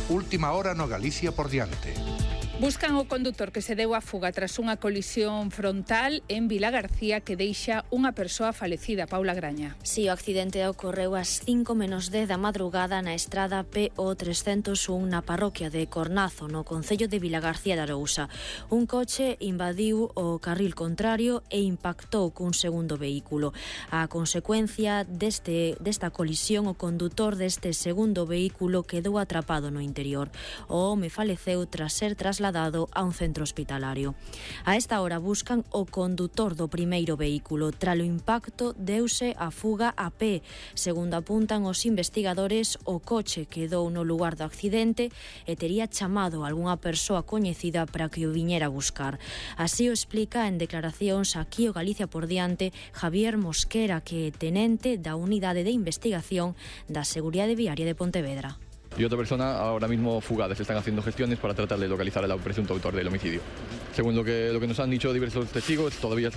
Última hora no Galicia por diante. Buscan o condutor que se deu a fuga tras unha colisión frontal en Vilagarcía que deixa unha persoa falecida. Paula Graña. Si, o accidente ocorreu ás 5:10 da madrugada na estrada PO 301 na parroquia de Cornazo, no concello de Vilagarcía de Arousa. Un coche invadiu o carril contrario e impactou cun segundo vehículo. A consecuencia desta colisión, o condutor deste segundo vehículo quedou atrapado no interior. O home faleceu tras ser trasladado a un centro hospitalario. A esta hora buscan o condutor do primeiro vehículo. Tralo impacto deuse a fuga a pé. Segundo apuntan os investigadores, o coche quedou no lugar do accidente e tería chamado a algunha persoa coñecida para que o viñera a buscar. Así o explica en declaracións aquí o Galicia por diante Javier Mosquera, que é tenente da Unidade de Investigación da Seguridade Viaria de Pontevedra. Y otra persona ahora mismo fugada. Se están haciendo gestiones para tratar de localizar al presunto autor del homicidio. Según lo que nos han dicho diversos testigos, todavía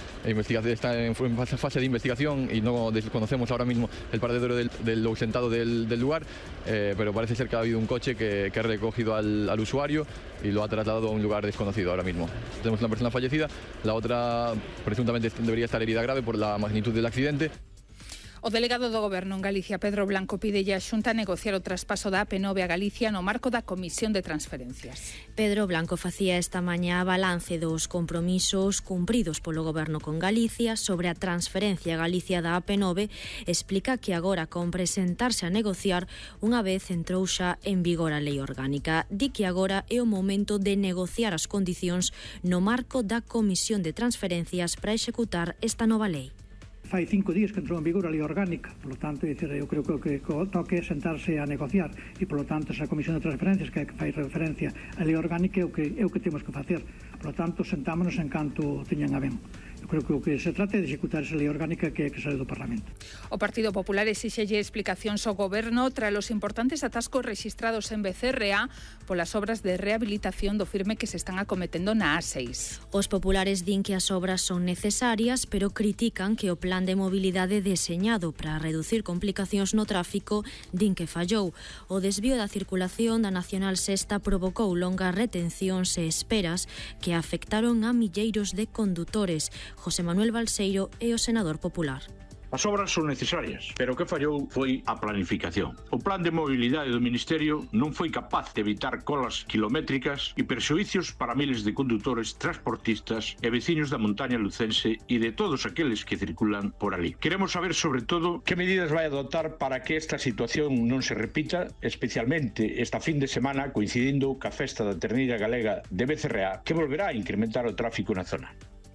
está en fase de investigación y no desconocemos ahora mismo el paradero del ausentado del lugar, pero parece ser que ha habido un coche que ha recogido al usuario y lo ha trasladado a un lugar desconocido ahora mismo. Tenemos una persona fallecida, la otra presuntamente debería estar herida grave por la magnitud del accidente. O delegado do Goberno en Galicia, Pedro Blanco, pídelle a Xunta negociar o traspaso da AP9 a Galicia no marco da Comisión de Transferencias. Pedro Blanco facía esta mañá balance dos compromisos cumpridos polo Goberno con Galicia sobre a transferencia a Galicia da AP9. Explica que agora compre sentarse a negociar unha vez entrou xa en vigor a lei orgánica. Di que agora é o momento de negociar as condicións no marco da Comisión de Transferencias para executar esta nova lei. Fai 5 días que entrou en vigor a lei orgánica, por lo tanto, eu creo que toque sentarse a negociar e, por lo tanto, esa comisión de transferencias que fai referencia á lei orgánica é o que temos que facer. Por lo tanto, sentámonos en canto teñan a ben. Eu creo que o que se trata é de executar esa lei orgánica que sale do Parlamento. O Partido Popular exixelle explicacións ao Goberno tras os importantes atascos rexistrados en BCRA polas obras de rehabilitación do firme que se están acometendo na A6. Os populares din que as obras son necesarias, pero critican que o plan de mobilidade deseñado para reducir complicacións no tráfico din que fallou. O desvío da circulación da Nacional Sexta provocou longas retencións e esperas que afectaron a milleiros de condutores. José Manuel Balseiro é o senador popular. As obras son necesarias, pero o que fallou foi a planificación. O plan de mobilidade do Ministerio non foi capaz de evitar colas kilométricas e perxuízos para miles de condutores, transportistas e veciños da montaña lucense e de todos aqueles que circulan por ali. Queremos saber, sobre todo, que medidas vai adoptar para que esta situación non se repita, especialmente esta fin de semana coincidindo ca festa da terneira galega de BCRA, que volverá a incrementar o tráfico na zona.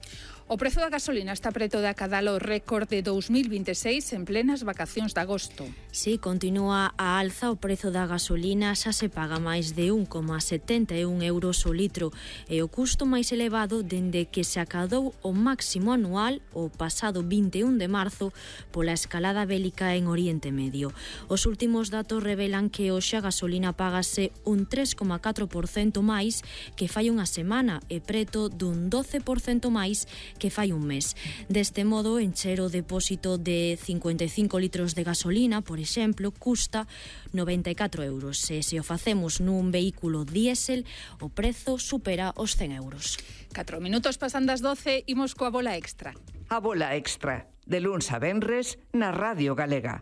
O prezo da gasolina está preto de acadar o récord de 2026 en plenas vacacións de agosto. Si, continúa a alza o prezo da gasolina, xa se paga máis de 1,71 euros o litro e o custo máis elevado dende que se acadou o máximo anual o pasado 21 de marzo pola escalada bélica en Oriente Medio. Os últimos datos revelan que hoxe a gasolina págase un 3,4% máis que fai unha semana e preto dun 12% máis que fai un mes. Deste modo, encher o depósito de 55 litros de gasolina, por exemplo, custa 94 euros. E se o facemos nun vehículo diésel, o prezo supera os 100 euros. 4 minutos pasan das 12, imos coa bola extra. A bola extra, de luns a venres, na Radio Galega.